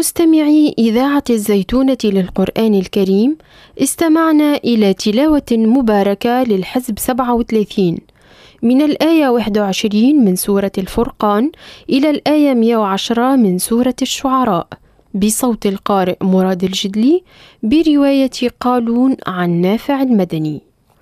مستمعي إذاعة الزيتونة للقرآن الكريم، استمعنا إلى تلاوة مباركة للحزب 37 من الآية 21 من سورة الفرقان إلى الآية 110 من سورة الشعراء بصوت القارئ مراد الجدلي برواية قالون عن نافع المدني.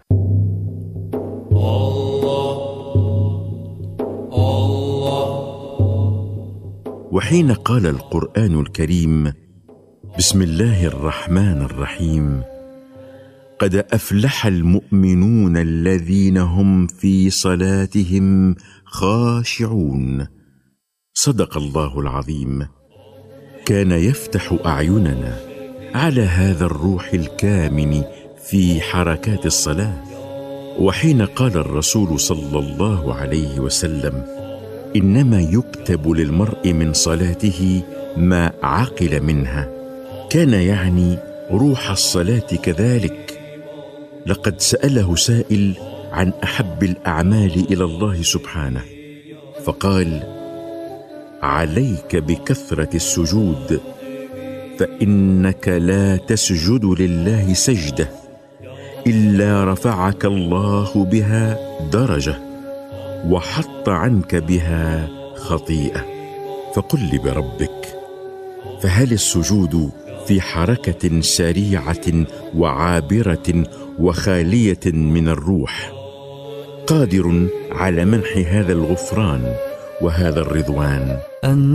وحين قال القرآن الكريم: بسم الله الرحمن الرحيم، قد أفلح المؤمنون الذين هم في صلاتهم خاشعون، صدق الله العظيم. كان يفتح أعيننا على هذا الروح الكامن في حركات الصلاة. وحين قال الرسول صلى الله عليه وسلم: إنما يكتب للمرء من صلاته ما عقل منها، كان يعني روح الصلاة كذلك. لقد سأله سائل عن أحب الأعمال إلى الله سبحانه، فقال: عليك بكثرة السجود، فإنك لا تسجد لله سجدة إلا رفعك الله بها درجة وحط عنك بها خطيئة. فقل لي بربك، فهل السجود في حركة سريعة وعابرة وخالية من الروح قادر على منح هذا الغفران وهذا الرضوان؟